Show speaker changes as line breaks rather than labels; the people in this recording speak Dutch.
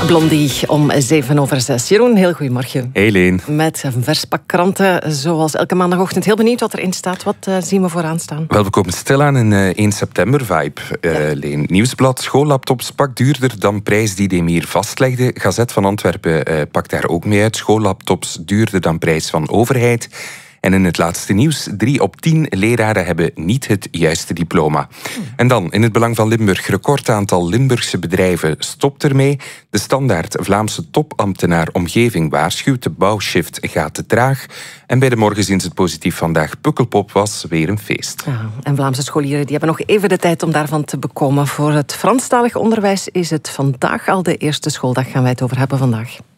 Blondie om 7:07. Jeroen, heel goedemorgen.
Hey Leen.
Met een vers pak kranten, zoals elke maandagochtend. Heel benieuwd wat erin staat. Wat zien we vooraan staan?
Wel, we komen stilaan in 1 september-vibe, Leen. Nieuwsblad, schoollaptops pak duurder dan prijs die Demir vastlegde. Gazet van Antwerpen pakt daar ook mee uit. Schoollaptops duurder dan prijs van overheid. En in het laatste nieuws, 3 op 10 leraren hebben niet het juiste diploma. En dan, in het belang van Limburg, recordaantal Limburgse bedrijven stopt ermee. De Standaard, Vlaamse topambtenaar omgeving waarschuwt, de bouwshift gaat te traag. En bij de Morgenziens het positief vandaag, Pukkelpop was weer een feest.
Ja, en Vlaamse scholieren die hebben nog even de tijd om daarvan te bekomen. Voor het Franstalig onderwijs is het vandaag al de eerste schooldag. Gaan wij het over hebben vandaag.